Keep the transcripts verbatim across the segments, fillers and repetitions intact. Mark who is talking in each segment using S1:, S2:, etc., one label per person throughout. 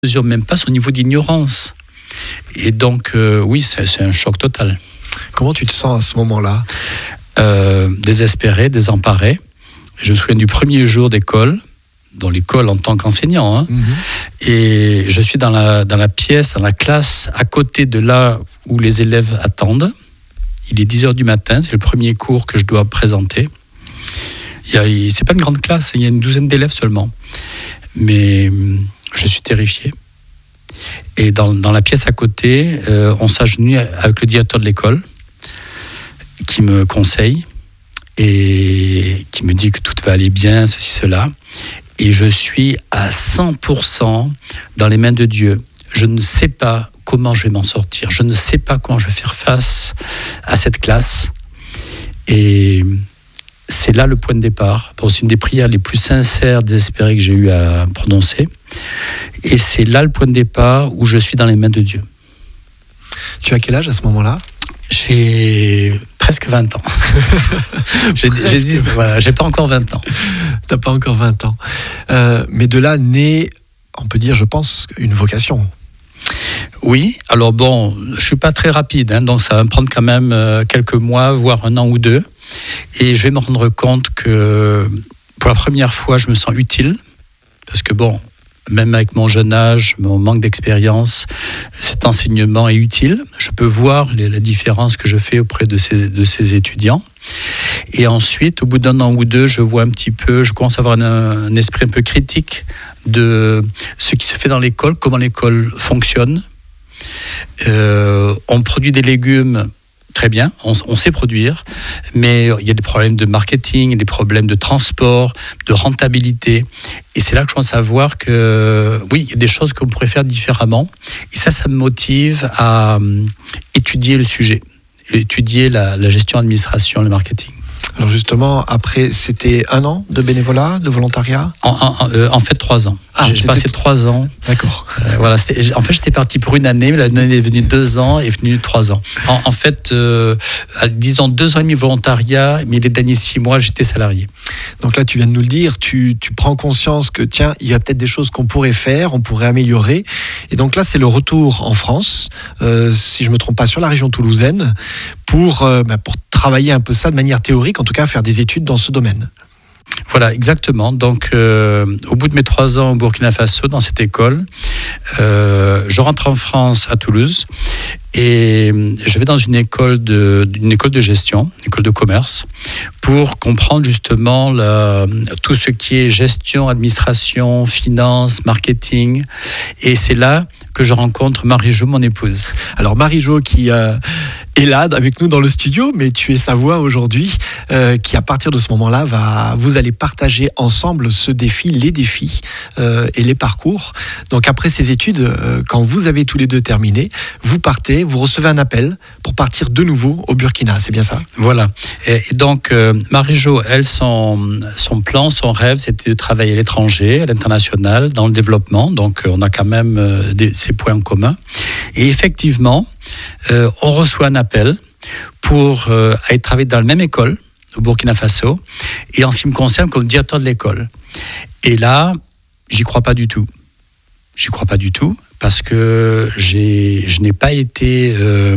S1: mesure même pas son niveau d'ignorance. Et donc, euh, oui, c'est, c'est un choc total.
S2: Comment tu te sens à ce moment-là ?
S1: euh, Désespéré, désemparé. Je me souviens du premier jour d'école, dans l'école en tant qu'enseignant. Hein, mm-hmm. Et je suis dans la, dans la pièce, dans la classe, à côté de là où les élèves attendent. Il est dix heures du matin, c'est le premier cours que je dois présenter. Il y a, il, c'est pas une grande classe, il y a une douzaine d'élèves seulement. Mais je suis terrifié. Et dans, dans la pièce à côté, euh, on s'agenouille avec le directeur de l'école qui me conseille et qui me dit que tout va aller bien, ceci, cela. Et je suis à cent pour cent dans les mains de Dieu. Je ne sais pas comment je vais m'en sortir. Je ne sais pas comment je vais faire face à cette classe. Et c'est là le point de départ. Bon, c'est une des prières les plus sincères, désespérées que j'ai eu à prononcer. Et c'est là le point de départ où je suis dans les mains de Dieu.
S2: Tu as quel âge à ce moment-là ?
S1: J'ai presque vingt ans. j'ai, j'ai, dit, voilà, j'ai pas encore vingt ans.
S2: T'as pas encore vingt ans. Euh, mais de là naît, on peut dire, je pense, une vocation.
S1: Oui, alors bon, je suis pas très rapide, hein, donc ça va me prendre quand même euh, quelques mois, voire un an ou deux. Et je vais me rendre compte que pour la première fois, je me sens utile. Parce que bon, même avec mon jeune âge, mon manque d'expérience, cet enseignement est utile. Je peux voir les, la différence que je fais auprès de ces, de ces étudiants. Et ensuite, au bout d'un an ou deux, je vois un petit peu, je commence à avoir un, un esprit un peu critique de ce qui se fait dans l'école, comment l'école fonctionne. Euh, on produit des légumes. Très bien, on, on sait produire, mais il y a des problèmes de marketing, des problèmes de transport, de rentabilité. Et c'est là que je commence à voir que, oui, il y a des choses qu'on pourrait faire différemment. Et ça, ça me motive à euh, étudier le sujet, étudier la, la gestion, l'administration, le marketing.
S2: Alors justement, après, c'était un an de bénévolat, de volontariat ?
S1: En, en, euh, en fait, trois ans. Ah, j'ai passé trois ans.
S2: D'accord.
S1: Euh, voilà, en fait, j'étais parti pour une année, mais l'année est venue deux ans et est venue trois ans. En, en fait, euh, disons deux ans et demi volontariat, mais les derniers six mois, j'étais salarié.
S2: Donc là, tu viens de nous le dire, tu, tu prends conscience que, tiens, il y a peut-être des choses qu'on pourrait faire, on pourrait améliorer. Et donc là, c'est le retour en France, euh, si je ne me trompe pas, sur la région toulousaine, pour, euh, bah, pour travailler un peu ça de manière théorique, en tout cas faire des études dans ce domaine.
S1: Voilà, exactement. Donc, euh, au bout de mes trois ans au Burkina Faso, dans cette école, euh, je rentre en France, à Toulouse, et je vais dans une école de, une école de gestion, une école de commerce, pour comprendre justement la, tout ce qui est gestion, administration, finance, marketing. Et c'est là que je rencontre Marie-Jo, mon épouse.
S2: Alors Marie-Jo qui euh, est là avec nous dans le studio, mais tu es sa voix aujourd'hui, euh, qui à partir de ce moment-là, va, vous allez partager ensemble ce défi, les défis euh, et les parcours. Donc après ces études, euh, quand vous avez tous les deux terminé, vous partez, vous recevez un appel pour partir de nouveau au Burkina, c'est bien ça ?
S1: Voilà. Et, et donc euh, Marie-Jo, elle, son, son plan, son rêve, c'était de travailler à l'étranger, à l'international, dans le développement. Donc on a quand même euh, des, ces points en commun. Et effectivement, euh, on reçoit un appel pour euh, aller travailler dans la même école, au Burkina Faso, et en ce qui me concerne, comme directeur de l'école. Et là, j'y crois pas du tout. J'y crois pas du tout, parce que j'ai, je n'ai pas été, euh,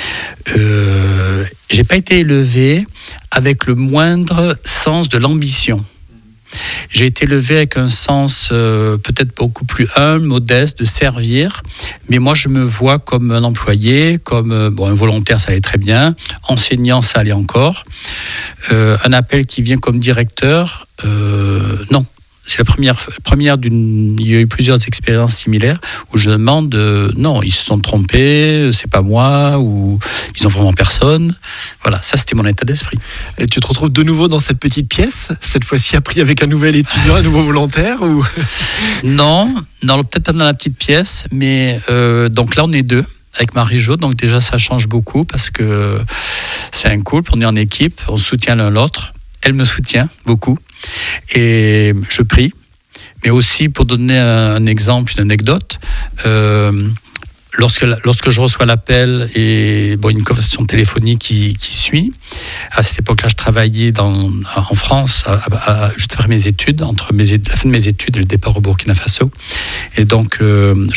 S1: euh, j'ai pas été élevé avec le moindre sens de l'ambition. J'ai été élevé avec un sens euh, peut-être beaucoup plus humble, modeste, de servir. Mais moi, je me vois comme un employé, comme euh, bon, un volontaire, ça allait très bien. Enseignant, ça allait encore. Euh, un appel qui vient comme directeur, euh, non. C'est la première, première d'une... Il y a eu plusieurs expériences similaires où je demande, euh, non, ils se sont trompés, c'est pas moi, ou ils ont vraiment personne. Voilà, ça c'était mon état d'esprit.
S2: Et tu te retrouves de nouveau dans cette petite pièce, cette fois-ci appris avec un nouvel étudiant, un nouveau volontaire ou...
S1: Non, non, peut-être pas dans la petite pièce, mais euh, donc là on est deux avec Marie-Jo, donc déjà ça change beaucoup parce que c'est un couple, on est en équipe, on se soutient l'un l'autre. Elle me soutient beaucoup et je prie. Mais aussi, pour donner un exemple, une anecdote, euh, lorsque, lorsque je reçois l'appel et bon, une conversation téléphonique qui, qui suit, à cette époque-là, je travaillais dans, en France, à, à, juste après mes études, entre mes, la fin de mes études et le départ au Burkina Faso. Et donc, euh,